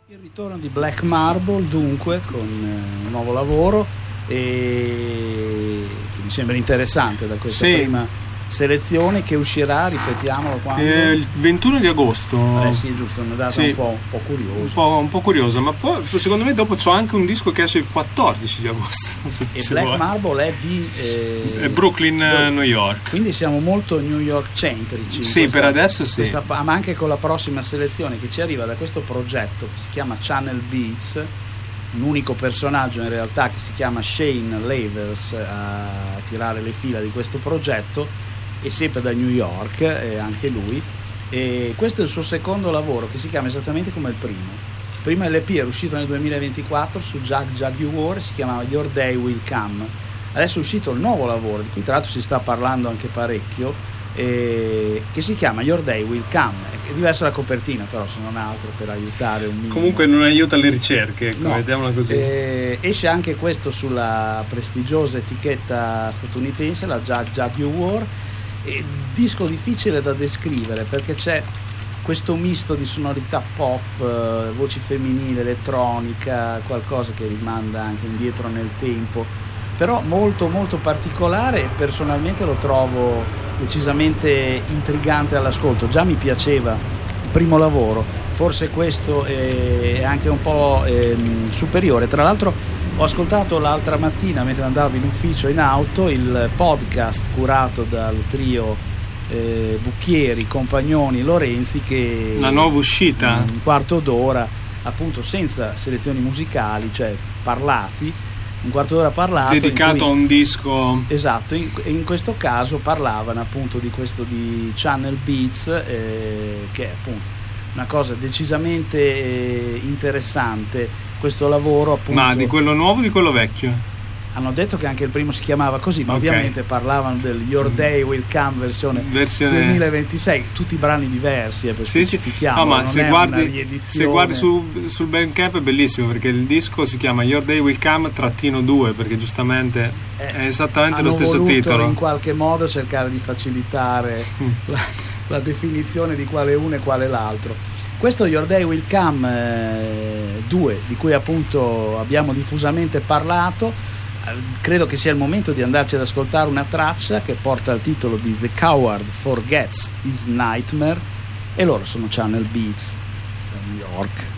Il ritorno di Black Marble, dunque, con un nuovo lavoro e che mi sembra interessante da questa prima selezione, che uscirà, ripetiamolo, quando? Il 21 di agosto. Sì, giusto, una data un po' curiosa. Un po' curiosa, ma poi secondo me dopo c'ho anche un disco che esce il 14 di agosto. E Black Marble è di Brooklyn, New York. Quindi siamo molto New York centrici. Sì, per adesso sì. Ma anche con la prossima selezione che ci arriva da questo progetto che si chiama Channel Beats, un unico personaggio in realtà che si chiama Shane Lavers a tirare le fila di questo progetto, e sempre da New York, anche lui, e questo è il suo secondo lavoro, che si chiama esattamente come il primo. Prima LP era uscito nel 2024 su Jaguar, si chiamava Your Day Will Come. Adesso è uscito il nuovo lavoro, di cui tra l'altro si sta parlando anche parecchio, che si chiama Your Day Will Come. È diversa la copertina, però, se non altro, per aiutare un minimo. Comunque non aiuta le ricerche, no. Mettiamola così. Esce anche questo sulla prestigiosa etichetta statunitense, la Jaguar. Disco difficile da descrivere perché c'è questo misto di sonorità pop, voci femminili, elettronica, qualcosa che rimanda anche indietro nel tempo, però molto molto particolare, e personalmente lo trovo decisamente intrigante all'ascolto. Già mi piaceva il primo lavoro, forse questo è anche un po' superiore. Tra l'altro ho ascoltato l'altra mattina, mentre andavo in ufficio in auto, il podcast curato dal trio Bucchieri, Compagnoni, Lorenzi, che una nuova uscita, un quarto d'ora, appunto senza selezioni musicali, cioè parlati, un quarto d'ora parlato, dedicato a un disco. Esatto, in questo caso parlavano appunto di questo di Channel Beats, che è appunto una cosa decisamente interessante, questo lavoro appunto. Ma di quello nuovo o di quello vecchio? Hanno detto che anche il primo si chiamava così, ma ovviamente parlavano del Your Day Will Come versione 2026, tutti brani diversi, per specifichiamo. No, ma se guardi sul Bandcamp è bellissimo, perché il disco si chiama Your Day Will Come -2, perché giustamente è esattamente lo stesso titolo. In qualche modo cercare di facilitare la definizione di quale uno e quale l'altro. Questo Your Day Will Come 2, di cui appunto abbiamo diffusamente parlato, credo che sia il momento di andarci ad ascoltare una traccia che porta il titolo di The Coward Forgets His Nightmare, e loro sono Channel Beats da New York.